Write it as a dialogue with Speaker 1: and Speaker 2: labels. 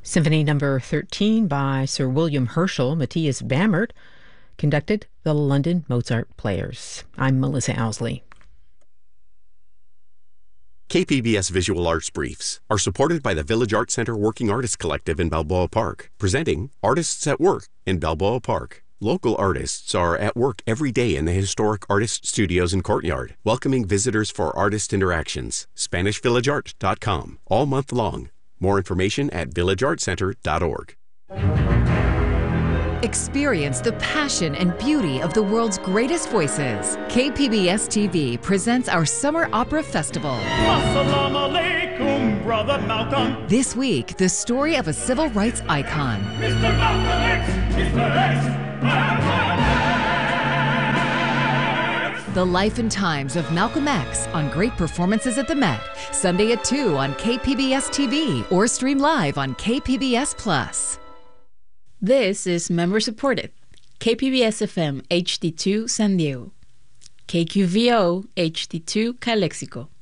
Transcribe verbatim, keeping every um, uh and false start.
Speaker 1: Symphony Number thirteen by Sir William Herschel, Matthias Bamert, conducted the London Mozart Players. I'm Melissa Owsley.
Speaker 2: K P B S Visual Arts Briefs are supported by the Village Arts Center Working Artists Collective in Balboa Park, presenting Artists at Work in Balboa Park. Local artists are at work every day in the historic artist studios and courtyard, welcoming visitors for artist interactions. Spanish Village Art dot com, all month long. More information at village art center dot org.
Speaker 3: Experience the passion and beauty of the world's greatest voices. K P B S T V presents our Summer Opera Festival.
Speaker 4: Assalamu alaikum, Brother Malcolm.
Speaker 3: This week, the story of a civil rights icon.
Speaker 4: Mister Malcolm X, Mister X, Malcolm X.
Speaker 3: The life and times of Malcolm X on Great Performances at the Met. Sunday at two on K P B S T V or stream live on K P B S Plus.
Speaker 5: This is member-supported K P B S F M H D two San Diego, K Q V O H D two Calexico.